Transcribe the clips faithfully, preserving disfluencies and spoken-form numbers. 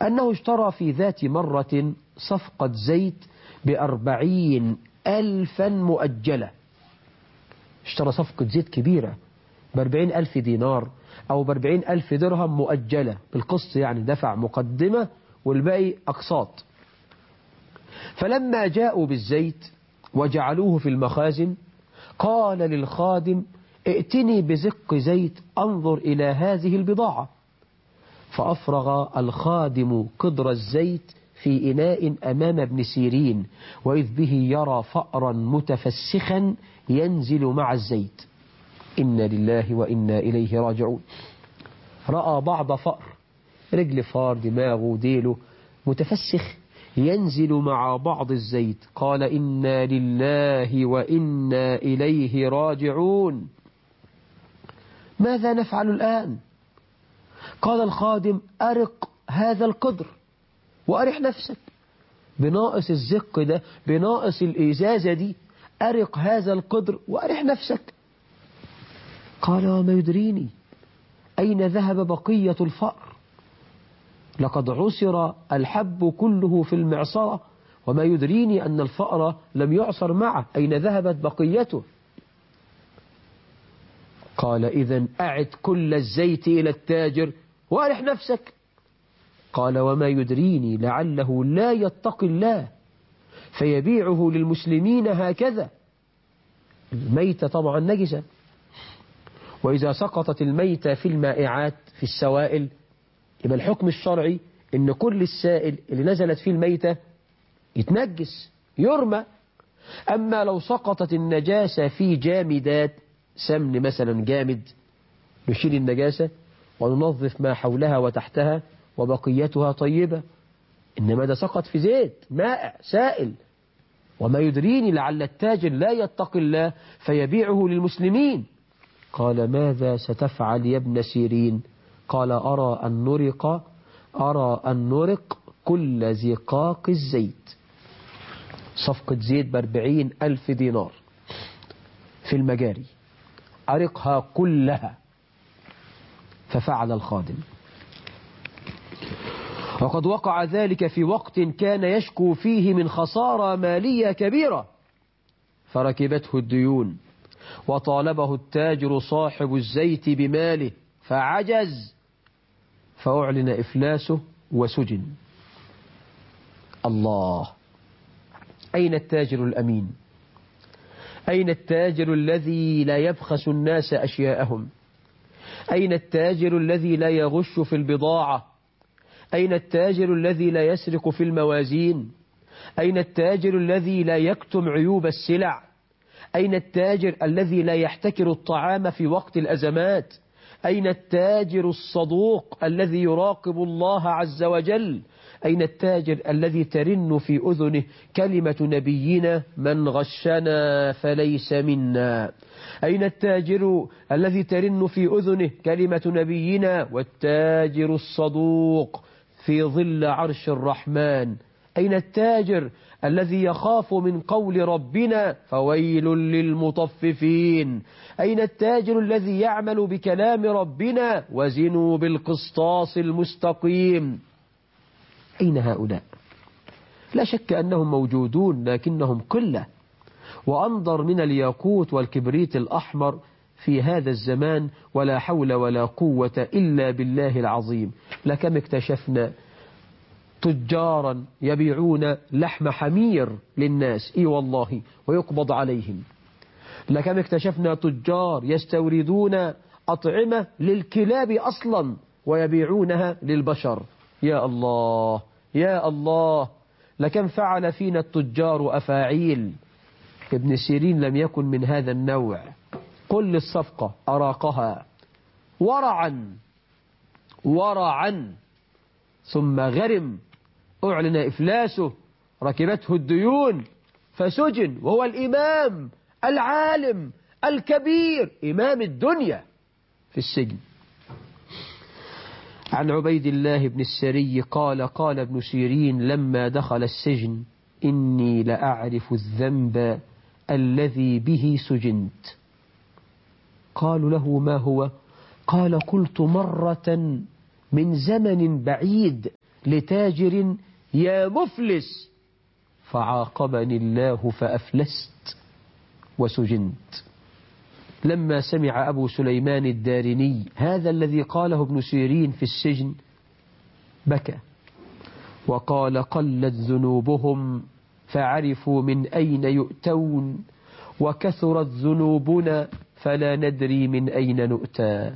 أنه اشترى في ذات مرة صفقة زيت بأربعين ألفا مؤجلة. اشترى صفقة زيت كبيرة بأربعين ألف دينار أو بأربعين ألف درهم مؤجلة بالقسط، يعني دفع مقدمة والباقي أقساط. فلما جاءوا بالزيت وجعلوه في المخازن قال للخادم ائتني بزق زيت أنظر إلى هذه البضاعة. فأفرغ الخادم قدر الزيت في إناء أمام ابن سيرين، وإذ به يرى فأرا متفسخا ينزل مع الزيت. إنا لله وإنا إليه راجعون. رأى بعض فأر، رجل فار، دماغه، ديله متفسخ ينزل مع بعض الزيت. قال إنا لله وإنا إليه راجعون، ماذا نفعل الآن؟ قال الخادم أرق هذا القدر وأرح نفسك، بناقص الزق ده، بناقص الإزازة دي، أرق هذا القدر وأرح نفسك. قال وما يدريني أين ذهب بقية الفأر؟ لقد عصر الحب كله في المعصرة، وما يدريني أن الفأر لم يعصر معه، أين ذهبت بقيته؟ قال إذن أعد كل الزيت إلى التاجر وأرح نفسك. قال وما يدريني لعله لا يتقي الله فيبيعه للمسلمين هكذا. الميتة طبعا نجسة، وإذا سقطت الميتة في المائعات في السوائل يبقى الحكم الشرعي إن كل السائل اللي نزلت فيه الميتة يتنجس يرمى. أما لو سقطت النجاسة في جامدات، سمن مثلا جامد، نشيل النجاسة وننظف ما حولها وتحتها وبقيتها طيبة. إنما ده سقط في زيت ماء سائل، وما يدريني لعل التاجر لا يتقي الله فيبيعه للمسلمين. قال ماذا ستفعل يا ابن سيرين؟ قال أرى أن نرق أرى أن نرق كل زقاق الزيت. صفقة زيت بأربعين ألف دينار في المجاري، أرقها كلها. ففعل الخادم. وقد وقع ذلك في وقت كان يشكو فيه من خسارة مالية كبيرة، فركبته الديون وطالبه التاجر صاحب الزيت بماله فعجز، فأعلن إفلاسه وسجن. الله، أين التاجر الأمين؟ أين التاجر الذي لا يبخس الناس أشياءهم؟ أين التاجر الذي لا يغش في البضاعة؟ أين التاجر الذي لا يسرق في الموازين؟ أين التاجر الذي لا يكتم عيوب السلع؟ أين التاجر الذي لا يحتكر الطعام في وقت الأزمات؟ أين التاجر الصدوق الذي يراقب الله عز وجل؟ أين التاجر الذي ترن في أذنه كلمة نبينا من غشنا فليس منا؟ أين التاجر الذي ترن في أذنه كلمة نبينا والتاجر الصدوق في ظل عرش الرحمن؟ أين التاجر الذي يخاف من قول ربنا فويل للمطففين؟ أين التاجر الذي يعمل بكلام ربنا وزنوا بالقسطاس المستقيم؟ أين هؤلاء؟ لا شك أنهم موجودون لكنهم قلة، وأنظر من الياقوت والكبريت الأحمر في هذا الزمان، ولا حول ولا قوة إلا بالله العظيم. لكم اكتشفنا تجارا يبيعون لحم حمير للناس، إي والله، ويقبض عليهم. لكم اكتشفنا تجار يستوردون أطعمة للكلاب أصلا ويبيعونها للبشر. يا الله يا الله، لكم فعل فينا التجار أفاعيل. ابن سيرين لم يكن من هذا النوع. قل الصفقة أراقها ورعا ورعا ثم غرم، أعلن إفلاسه، ركبته الديون فسجن، وهو الإمام العالم الكبير إمام الدنيا في السجن. عن عبيد الله بن السري قال قال ابن سيرين لما دخل السجن إني لأعرف الذنب الذي به سجنت. قالوا له ما هو؟ قال قلت مرة من زمن بعيد لتاجر يا مفلس فعاقبني الله فأفلست وسجنت. لما سمع أبو سليمان الدارني هذا الذي قاله ابن سيرين في السجن بكى وقال قلت ذنوبهم فعرفوا من أين يؤتون وكثرت ذنوبنا فلا ندري من أين نؤتى.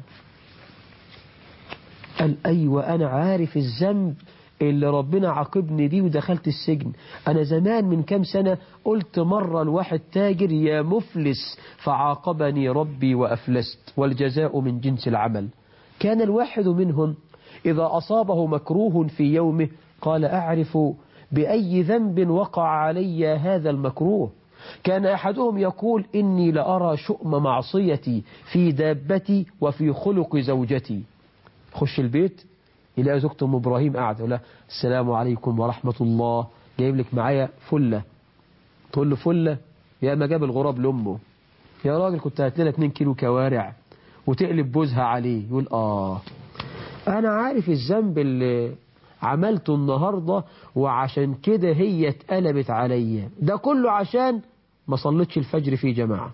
قال أيوة أنا عارف الذنب اللي ربنا عاقبني بيه ودخلت السجن. أنا زمان من كام سنة قلت مرة لواحد تاجر يا مفلس فعاقبني ربي وأفلست والجزاء من جنس العمل. كان الواحد منهم إذا أصابه مكروه في يومه قال أعرف بأي ذنب وقع علي هذا المكروه. كان أحدهم يقول إني لأرى شؤم معصيتي في دابتي وفي خلق زوجتي. خش البيت يلاقي زوجته أم إبراهيم قاعدة يقول لها السلام عليكم ورحمة الله جايب لك معايا فلة. تقول له فلة؟ يا ما جاب الغراب لأمه. يا راجل كنت هات لنا اتنين كيلو كوارع وتقلب بوزها عليه. يقول آه أنا عارف الذنب اللي عملته النهاردة وعشان كده هي اتقلبت عليا. ده كله عشان ما صليتش الفجر في جماعة.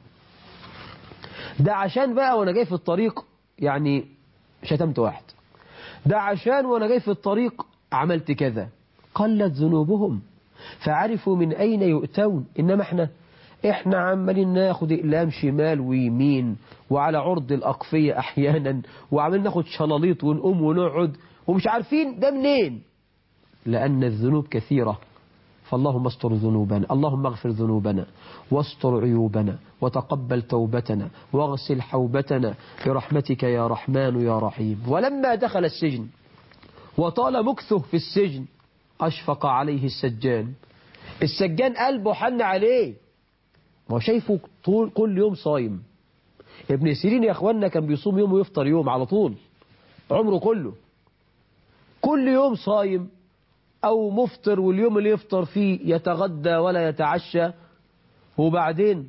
ده عشان بقى وانا جاي في الطريق يعني شتمت واحد. ده عشان وانا جاي في الطريق عملت كذا. قلت ذنوبهم فعرفوا من أين يؤتون. إنما احنا احنا عمالين ناخد اقلام شمال ويمين وعلى عرض الأقفية أحيانا وعمالين ناخد شلاليط ونقوم ونقعد ومش عارفين ده منين. لأن الذنوب كثيرة. فاللهم استر ذنوبنا، اللهم اغفر ذنوبنا واستر عيوبنا وتقبل توبتنا واغسل حوبتنا برحمتك يا رحمن يا رحيم. ولما دخل السجن وطال مكثه في السجن أشفق عليه السجان. السجان قلبه حن عليه ما شايفه طول كل يوم صايم. ابن سيرين يا اخوانا كان بيصوم يوم ويفطر يوم على طول عمره كله. كل يوم صايم أو مفطر واليوم اللي يفطر فيه يتغدى ولا يتعشى. وبعدين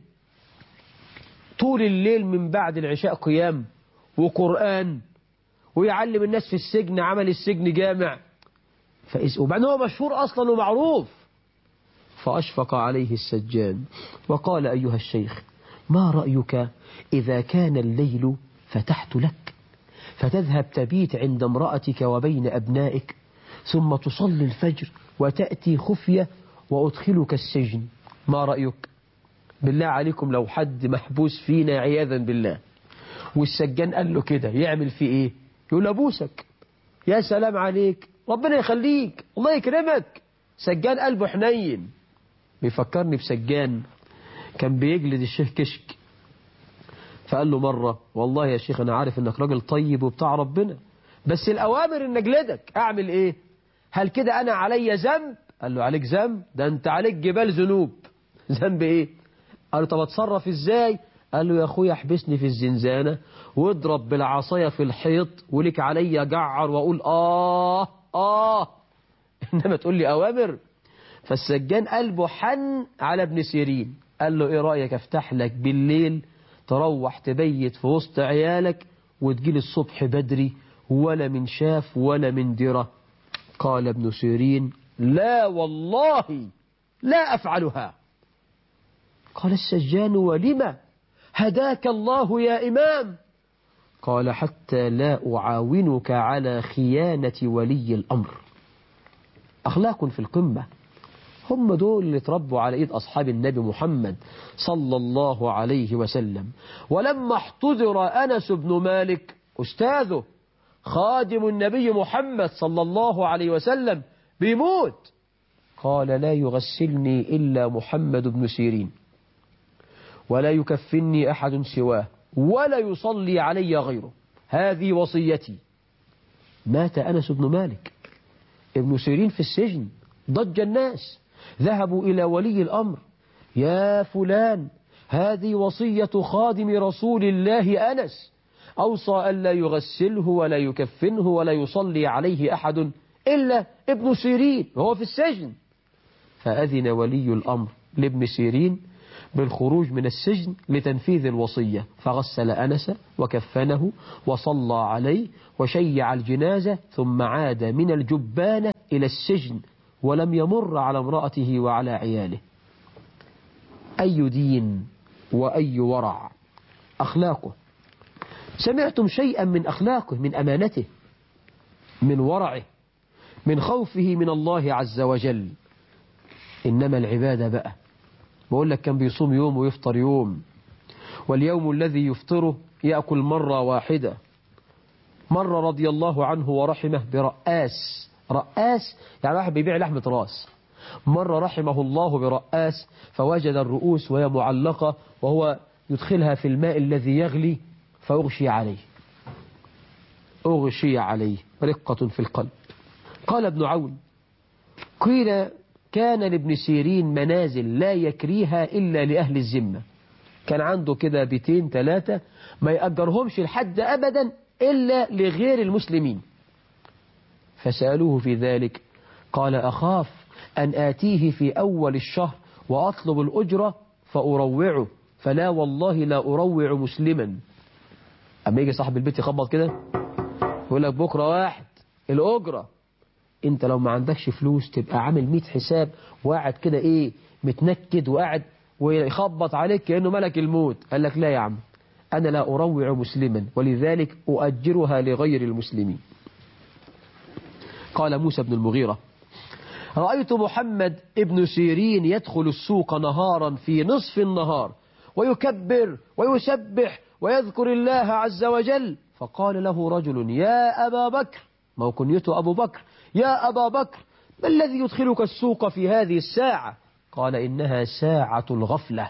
طول الليل من بعد العشاء قيام وقرآن ويعلم الناس في السجن عمل السجن جامع. وبعدين هو مشهور أصلا ومعروف. فأشفق عليه السجان وقال أيها الشيخ ما رأيك إذا كان الليل فتحت لك فتذهب تبيت عند امرأتك وبين أبنائك ثم تصلي الفجر وتأتي خفية وأدخلك السجن. ما رأيك؟ بالله عليكم لو حد محبوس فينا عياذا بالله والسجان قال له كده يعمل فيه ايه؟ يقول أبوسك يا سلام عليك ربنا يخليك الله يكرمك. سجان قلبه حنين. بيفكرني بسجان كان بيجلد الشيخ كشك فقال له مرة والله يا شيخ أنا عارف أنك راجل طيب وبتاع ربنا بس الأوامر أن أجلدك أعمل إيه؟ هل كده أنا علي ذنب؟ قال له عليك ذنب؟ ده أنت عليك جبال ذنوب. ذنب إيه؟ قال له طب أتصرف إزاي؟ قال له يا أخويا احبسني في الزنزانة واضرب بالعصاية في الحيط ولك علي جعر وأقول آه آه إنما تقول لي أوامر. فالسجان قلبه حن على ابن سيرين قال له إيه رأيك أفتح لك بالليل تروح تبيت في وسط عيالك وتجيل الصبح بدري ولا من شاف ولا من درة. قال ابن سيرين لا والله لا أفعلها. قال السجان ولما هداك الله يا إمام؟ قال حتى لا أعاونك على خيانة ولي الأمر. أخلاق في القمة. هم دول اللي تربوا على إيد أصحاب النبي محمد صلى الله عليه وسلم. ولما احتضر أنس بن مالك أستاذه خادم النبي محمد صلى الله عليه وسلم بيموت قال لا يغسلني إلا محمد بن سيرين ولا يكفني أحد سواه ولا يصلي علي غيره هذه وصيتي. مات أنس بن مالك. ابن سيرين في السجن ضج الناس ذهبوا إلى ولي الأمر يا فلان هذه وصية خادم رسول الله أنس أوصى أن لا يغسله ولا يكفنه ولا يصلي عليه أحد إلا ابن سيرين وهو في السجن. فأذن ولي الأمر لابن سيرين بالخروج من السجن لتنفيذ الوصية، فغسل أنس وكفنه وصلى عليه وشيع الجنازة، ثم عاد من الجبانة إلى السجن ولم يمر على امرأته وعلى عياله. أي دين وأي ورع. أخلاقه، سمعتم شيئا من أخلاقه، من أمانته، من ورعه، من خوفه من الله عز وجل. إنما العبادة بقى، بقول لك كان بيصوم يوم ويفطر يوم، واليوم الذي يفطره يأكل مرة واحدة. مرة رضي الله عنه ورحمه برأس، رأس يعني واحد بيبيع لحمة راس. مرة رحمه الله برأس فوجد الرؤوس وهي معلقة وهو يدخلها في الماء الذي يغلي فأغشي عليه، أغشي عليه رقة في القلب. قال ابن عون: قيل كان لابن سيرين منازل لا يكريها إلا لأهل الذمة، كان عنده كده بيتين ثلاثة ما يأجرهمش لحد أبدا إلا لغير المسلمين. فسألوه في ذلك قال: أخاف أن آتيه في أول الشهر وأطلب الأجرة فأروعه، فلا والله لا أروع مسلما. أما يجي صاحب البيت يخبط كده يقول لك بكرة واحد الأجرة، انت لو ما عندكش فلوس تبقى عامل ميت حساب وقاعد كده ايه متنكد وقاعد ويخبط عليك كأنه ملك الموت. قال لك لا يا عم، أنا لا أروع مسلما ولذلك أؤجرها لغير المسلمين. قال موسى بن المغيرة: رأيت محمد ابن سيرين يدخل السوق نهارا في نصف النهار ويكبر ويسبح ويذكر الله عز وجل، فقال له رجل: يا أبا بكر، ما هو كنيته أبو بكر، يا أبا بكر ما الذي يدخلك السوق في هذه الساعة؟ قال: إنها ساعة الغفلة.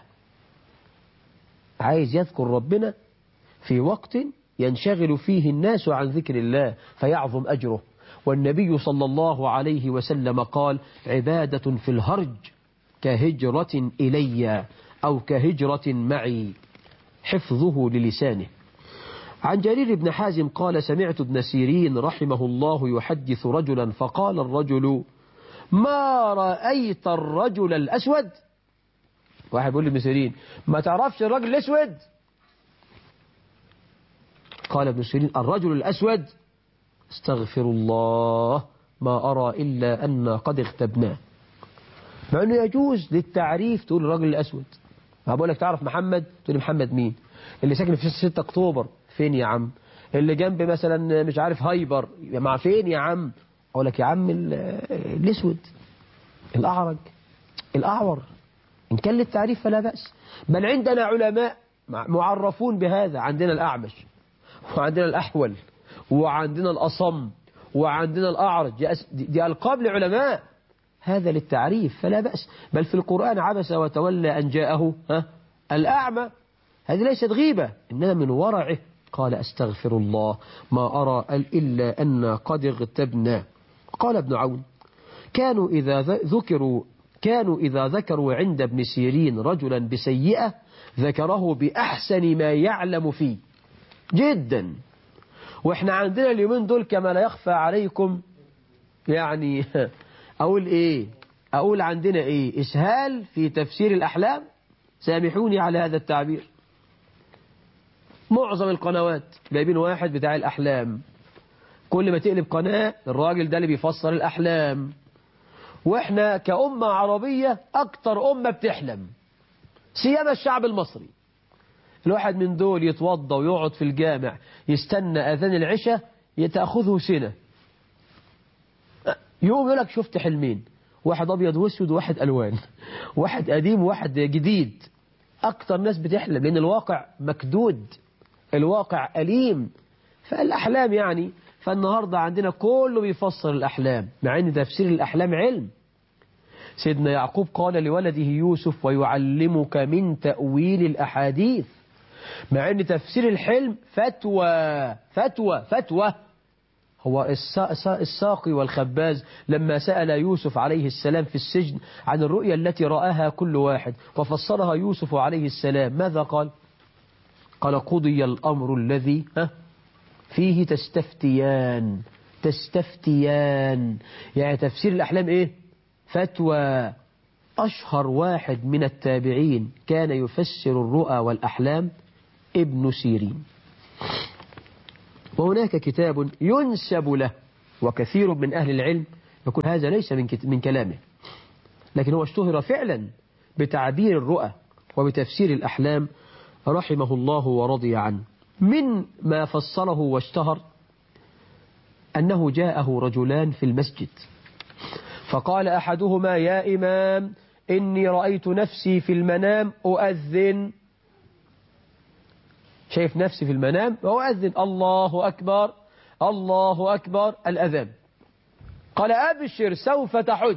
عايز يذكر ربنا في وقت ينشغل فيه الناس عن ذكر الله فيعظم أجره. والنبي صلى الله عليه وسلم قال: عبادة في الهرج كهجرة إلي أو كهجرة معي، حفظه للسانه. عن جرير بن حازم قال: سمعت ابن سيرين رحمه الله يحدث رجلا فقال الرجل: ما رأيت الرجل الأسود؟ واحد بيقول لابن سيرين: ما تعرفش الرجل الأسود؟ قال ابن سيرين: الرجل الأسود استغفر الله ما أرى إلا أن قد اغتبناه. مع أنه يجوز للتعريف تقول الرجل الأسود. هقول لك تعرف محمد؟ تقول محمد مين؟ اللي ساكن في ستة أكتوبر فين يا عم؟ اللي جنب مثلا مش عارف هايبر مع فين يا عم؟ أقول لك يا عم الأسود، الأعرج، الأعور. إن كان للتعريف فلا بأس، بل عندنا علماء معرفون بهذا. عندنا الأعمش وعندنا الأحول وعندنا الأصم وعندنا الأعرج، دي ألقاب لعلماء، هذا للتعريف فلا بأس. بل في القرآن عبس وتولى أن جاءه ها الأعمى، هذه ليست غيبة إنما من ورعه. قال: أستغفر الله ما أرى إلا أن قد اغتبنا. قال ابن عون: كانوا إذا ذكروا كانوا إذا ذكروا عند ابن سيرين رجلا بسيئة ذكره بأحسن ما يعلم فيه جدا. وإحنا عندنا اليومين دول كما لا يخفى عليكم، يعني أقول إيه أقول عندنا إيه إسهال في تفسير الأحلام، سامحوني على هذا التعبير. معظم القنوات جايبين واحد بتاع الأحلام، كل ما تقلب قناة الراجل ده اللي بيفسر الأحلام. وإحنا كأمة عربية أكتر أمة بتحلم، سيما الشعب المصري. الواحد من دول يتوضى ويقعد في الجامع يستنى أذان العشاء يتأخذه سنة، يوم يقول لك شفت حلمين، واحد أبيض واسود وواحد ألوان، واحد قديم وواحد جديد. أكتر ناس بتحلم لأن الواقع مكدود، الواقع أليم. فالأحلام يعني، فالنهاردة عندنا كله بيفسر الأحلام مع أن تفسير الأحلام علم. سيدنا يعقوب قال لولده يوسف: ويعلمك من تأويل الأحاديث، مع أن تفسير الحلم فتوى فتوى فتوى. هو الساقي والخباز لما سأل يوسف عليه السلام في السجن عن الرؤيا التي رآها كل واحد وفسرها يوسف عليه السلام، ماذا قال؟ قال: قضي الأمر الذي فيه تستفتيان. تستفتيان يعني تفسير الأحلام إيه؟ فتوى. أشهر واحد من التابعين كان يفسر الرؤى والأحلام ابن سيرين، وهناك كتاب ينسب له، وكثير من أهل العلم يقول هذا ليس من, من كلامه، لكن هو اشتهر فعلا بتعبير الرؤى وبتفسير الأحلام رحمه الله ورضي عنه. من ما فصله واشتهر أنه جاءه رجلان في المسجد فقال أحدهما يا إمام إني رأيت نفسي في المنام أؤذن، شايف نفسي في المنام وأؤذن الله أكبر الله أكبر الأذان. قال أبشر سوف تحج.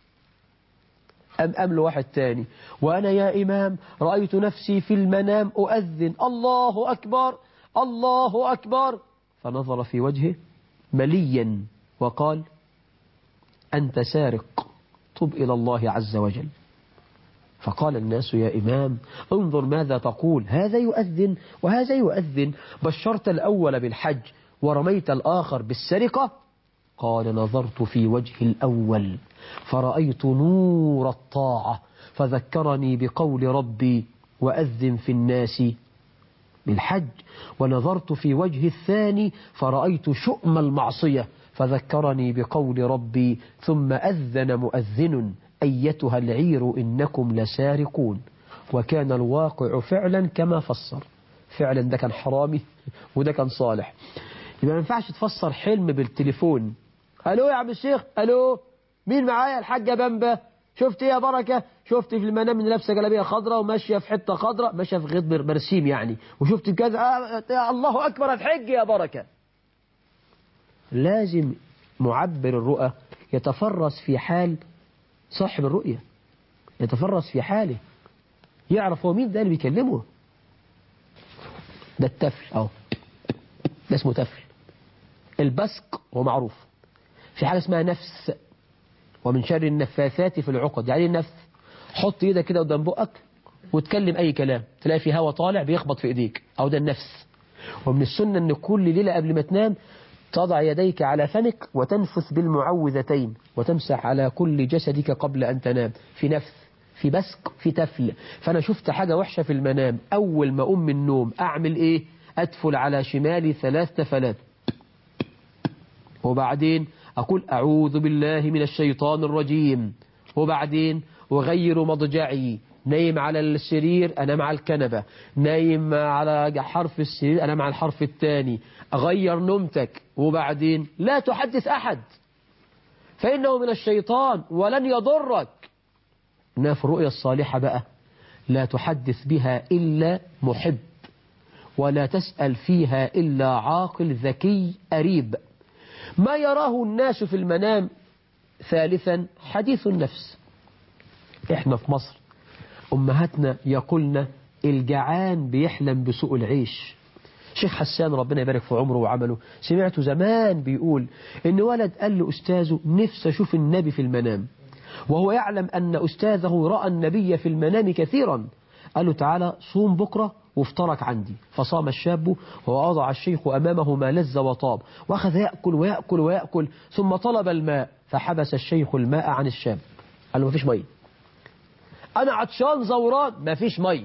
أم أم له واحد تاني وأنا يا إمام رأيت نفسي في المنام أؤذن الله أكبر الله أكبر، فنظر في وجهه مليا وقال أنت سارق، تب إلى الله عز وجل. فقال الناس يا إمام انظر ماذا تقول، هذا يؤذن وهذا يؤذن، بشرت الأول بالحج ورميت الآخر بالسرقة. قال نظرت في وجه الأول فرأيت نور الطاعة فذكرني بقول ربي وأذن في الناس بالحج، ونظرت في وجه الثاني فرأيت شؤم المعصية فذكرني بقول ربي ثم أذن مؤذن أيتها العير إنكم لسارقون. وكان الواقع فعلا كما فسر، فعلا ده كان حرامي وده كان صالح. يبقى ما ينفعش تفسر حلم بالتليفون، ألو يا عم الشيخ، ألو مين معايا؟ الحاجة بمبة، شفت يا بركة؟ شفت في المنام ان لابسه جلابيه خضراء وماشيه في حته خضراء، ماشيه في غيط برسيم يعني، وشفت كذا آه يا الله اكبر الحج يا بركه. لازم معبر الرؤى يتفرس في حال صاحب الرؤية، يتفرس في حاله، يعرف هو مين ده اللي بيكلمه. ده التفل اهو، ده اسمه تفل. البسق هو معروف، في حاجه اسمها نفس، ومن شر النفاثات في العقد. يعني النفس حط ايدك كده قدام بقك وتكلم اي كلام، تلاقي في هوا طالع بيخبط في ايديك، او ده النفس. ومن السنة ان كل ليلة قبل ما تنام تضع يديك على فمك وتنفث بالمعوذتين وتمسح على كل جسدك قبل ان تنام. في نفس، في بسق، في تفل. فانا شفت حاجة وحشة في المنام، اول ما اقوم من النوم اعمل ايه؟ ادفل على شمالي ثلاث تفلات، وبعدين أقول أعوذ بالله من الشيطان الرجيم، وبعدين أغير مضجعي، نايم على السرير أنام على الكنبة، نايم على حرف السرير أنام على الحرف الثاني، أغير نومتك، وبعدين لا تحدث أحد فإنه من الشيطان ولن يضرك. إنها في الرؤيا الصالحة بقى لا تحدث بها إلا محب، ولا تسأل فيها إلا عاقل ذكي أريب. ما يراه الناس في المنام. ثالثا حديث النفس. احنا في مصر امهاتنا يقولنا الجعان بيحلم بسوء العيش. شيخ حسان ربنا يبارك في عمره وعمله سمعته زمان بيقول ان ولد قال لأستاذه نفسي اشوف النبي في المنام، وهو يعلم ان أستاذه رأى النبي في المنام كثيرا. قال له تعالى صوم بكرة وافطرك عندي. فصام الشاب ووضع الشيخ أمامه ما لذ وطاب، وأخذ يأكل ويأكل ويأكل، ثم طلب الماء فحبس الشيخ الماء عن الشاب. قال له مفيش مية، أنا عطشان زوران، مفيش مية.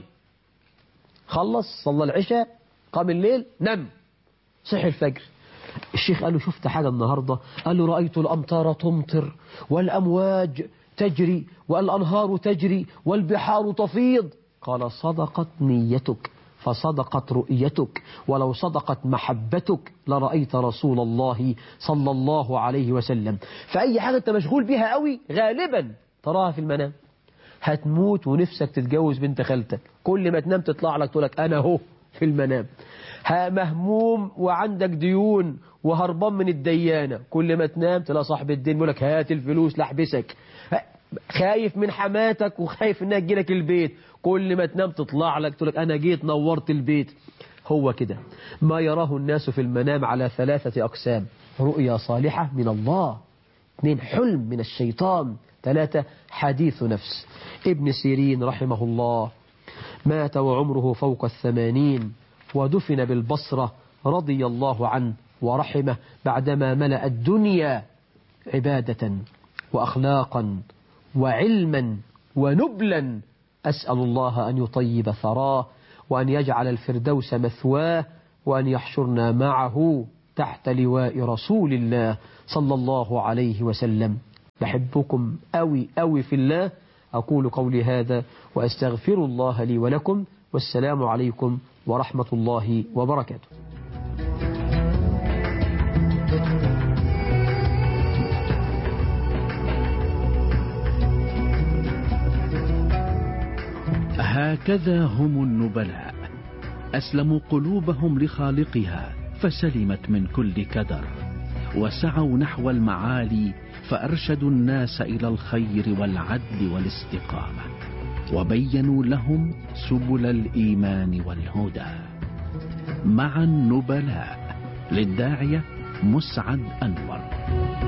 خلص صلى العشاء، قام الليل، نم، صحي الفجر. الشيخ قال له شفت حاجة النهاردة؟ قال له رأيت الأمطار تمطر والأمواج تجري والأنهار تجري والبحار تفيض. قال صدقت نيتك فصدقت رؤيتك، ولو صدقت محبتك لرأيت رسول الله صلى الله عليه وسلم. فأي حاجة أنت مشغول بها قوي غالبا تراها في المنام. هتموت ونفسك تتجوز بنت خالتك، كل ما تنام تطلع لك تقولك أنا هو في المنام. مهموم وعندك ديون وهربان من الديانة، كل ما تنام تلاقي صاحب الدين يقولك هات الفلوس لحبسك. خايف من حماتك وخايف انها تجيلك البيت، كل ما تنام تطلع لك تقولك انا جيت نورت البيت. هو كده ما يراه الناس في المنام على ثلاثة أقسام: رؤيا صالحة من الله، اثنين حلم من الشيطان، ثلاثة حديث نفس. ابن سيرين رحمه الله مات وعمره فوق الثمانين، ودفن بالبصرة رضي الله عنه ورحمه بعدما ملأ الدنيا عبادة وأخلاقا وعلما ونبلا أسأل الله أن يطيب ثراه وأن يجعل الفردوس مثواه وأن يحشرنا معه تحت لواء رسول الله صلى الله عليه وسلم. بحبكم أوي أوي في الله. أقول قولي هذا وأستغفر الله لي ولكم، والسلام عليكم ورحمة الله وبركاته. هكذا هم النبلاء، أسلموا قلوبهم لخالقها فسلمت من كل كدر، وسعوا نحو المعالي فأرشدوا الناس إلى الخير والعدل والاستقامة، وبينوا لهم سبل الإيمان والهدى. مع النبلاء، للداعية مسعد أنور.